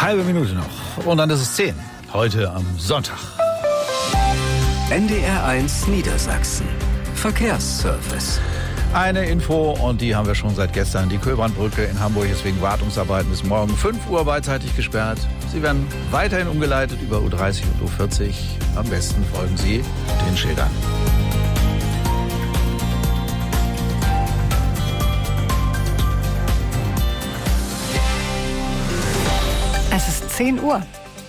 Halbe Minute noch. Und dann ist es 10. Heute am Sonntag. NDR1 Niedersachsen. Verkehrsservice. Eine Info, und die haben wir schon seit gestern. Die Köbrandbrücke in Hamburg ist wegen Wartungsarbeiten bis morgen 5 Uhr beidseitig gesperrt. Sie werden weiterhin umgeleitet über U30 und U40. Am besten folgen Sie den Schildern. Es ist 10 Uhr.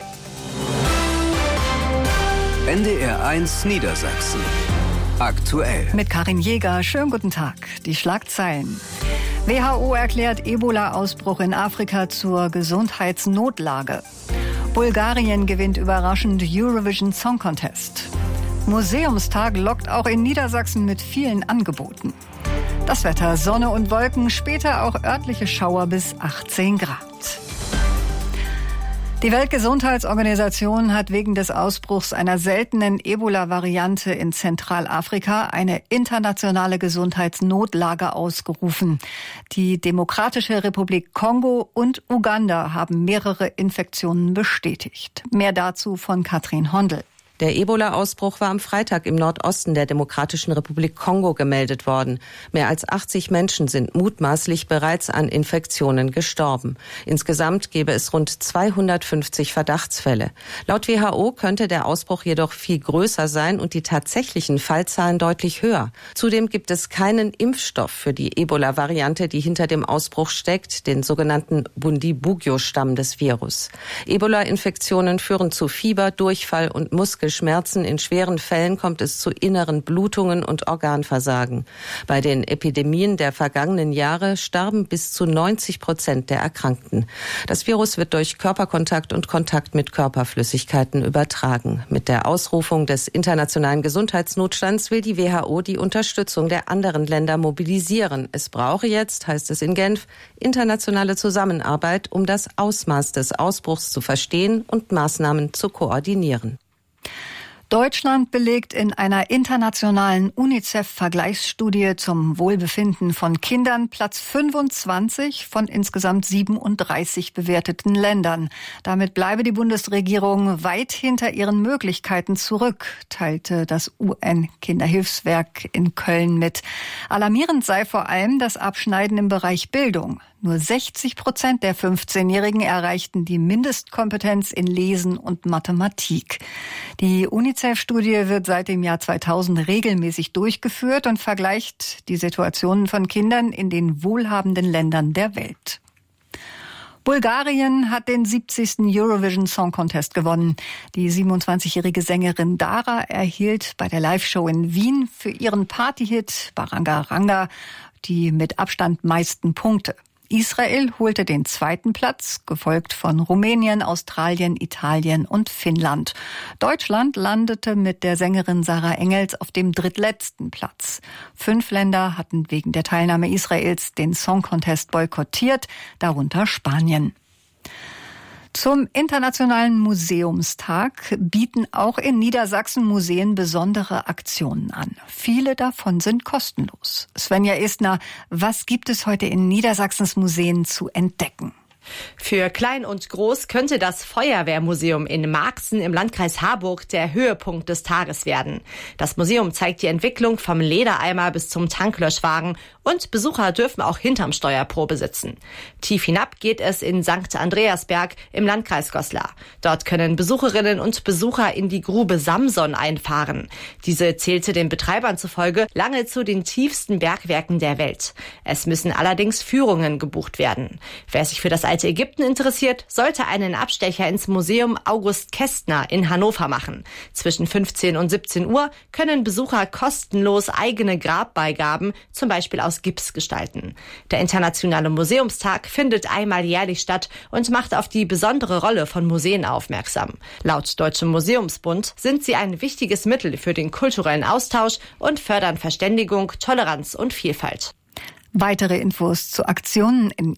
NDR1 Niedersachsen. Aktuell. Mit Karin Jäger. Schönen guten Tag. Die Schlagzeilen. WHO erklärt Ebola-Ausbruch in Afrika zur Gesundheitsnotlage. Bulgarien gewinnt überraschend Eurovision Song Contest. Museumstag lockt auch in Niedersachsen mit vielen Angeboten. Das Wetter: Sonne und Wolken, später auch örtliche Schauer bis 18 Grad. Die Weltgesundheitsorganisation hat wegen des Ausbruchs einer seltenen Ebola-Variante in Zentralafrika eine internationale Gesundheitsnotlage ausgerufen. Die Demokratische Republik Kongo und Uganda haben mehrere Infektionen bestätigt. Mehr dazu von Katrin Hondel. Der Ebola-Ausbruch war am Freitag im Nordosten der Demokratischen Republik Kongo gemeldet worden. Mehr als 80 Menschen sind mutmaßlich bereits an Infektionen gestorben. Insgesamt gäbe es rund 250 Verdachtsfälle. Laut WHO könnte der Ausbruch jedoch viel größer sein und die tatsächlichen Fallzahlen deutlich höher. Zudem gibt es keinen Impfstoff für die Ebola-Variante, die hinter dem Ausbruch steckt, den sogenannten Bundibugyo-Stamm des Virus. Ebola-Infektionen führen zu Fieber, Durchfall und Muskelschmerzen. In schweren Fällen kommt es zu inneren Blutungen und Organversagen. Bei den Epidemien der vergangenen Jahre starben bis zu 90% der Erkrankten. Das Virus wird durch Körperkontakt und Kontakt mit Körperflüssigkeiten übertragen. Mit der Ausrufung des internationalen Gesundheitsnotstands will die WHO die Unterstützung der anderen Länder mobilisieren. Es brauche jetzt, heißt es in Genf, internationale Zusammenarbeit, um das Ausmaß des Ausbruchs zu verstehen und Maßnahmen zu koordinieren. Deutschland belegt in einer internationalen UNICEF-Vergleichsstudie zum Wohlbefinden von Kindern Platz 25 von insgesamt 37 bewerteten Ländern. Damit bleibe die Bundesregierung weit hinter ihren Möglichkeiten zurück, teilte das UN-Kinderhilfswerk in Köln mit. Alarmierend sei vor allem das Abschneiden im Bereich Bildung. Nur 60% der 15-Jährigen erreichten die Mindestkompetenz in Lesen und Mathematik. Die UNICEF-Studie wird seit dem Jahr 2000 regelmäßig durchgeführt und vergleicht die Situationen von Kindern in den wohlhabenden Ländern der Welt. Bulgarien hat den 70. Eurovision Song Contest gewonnen. Die 27-jährige Sängerin Dara erhielt bei der Live-Show in Wien für ihren Partyhit Baranga Ranga die mit Abstand meisten Punkte. Israel holte den 2. Platz, gefolgt von Rumänien, Australien, Italien und Finnland. Deutschland landete mit der Sängerin Sarah Engels auf dem drittletzten Platz. 5 Länder hatten wegen der Teilnahme Israels den Song Contest boykottiert, darunter Spanien. Zum Internationalen Museumstag bieten auch in Niedersachsen Museen besondere Aktionen an. Viele davon sind kostenlos. Svenja Estner, was gibt es heute in Niedersachsens Museen zu entdecken? Für Klein und Groß könnte das Feuerwehrmuseum in Marxen im Landkreis Harburg der Höhepunkt des Tages werden. Das Museum zeigt die Entwicklung vom Ledereimer bis zum Tanklöschwagen und Besucher dürfen auch hinterm Steuer Probe sitzen. Tief hinab geht es in St. Andreasberg im Landkreis Goslar. Dort können Besucherinnen und Besucher in die Grube Samson einfahren. Diese zählte den Betreibern zufolge lange zu den tiefsten Bergwerken der Welt. Es müssen allerdings Führungen gebucht werden. Wer sich für das alte Ägypten interessiert, sollte einen Abstecher ins Museum August Kästner in Hannover machen. Zwischen 15 und 17 Uhr können Besucher kostenlos eigene Grabbeigaben, zum Beispiel aus Gips, gestalten. Der Internationale Museumstag findet einmal jährlich statt und macht auf die besondere Rolle von Museen aufmerksam. Laut Deutschem Museumsbund sind sie ein wichtiges Mittel für den kulturellen Austausch und fördern Verständigung, Toleranz und Vielfalt. Weitere Infos zu Aktionen in